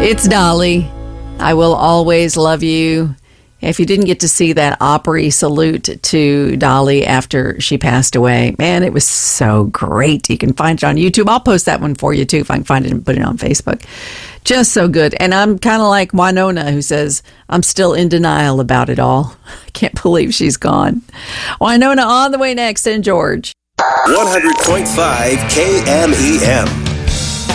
It's Dolly. I will always love you. If you didn't get to see that Opry salute to Dolly after she passed away, man, it was so great. You can find it on YouTube. I'll post that one for you, too, if I can find it and put it on Facebook. Just so good. And I'm kind of like Winona, who says, I'm still in denial about it all. I can't believe she's gone. Winona on the way next, and George. 100.5 KMEM.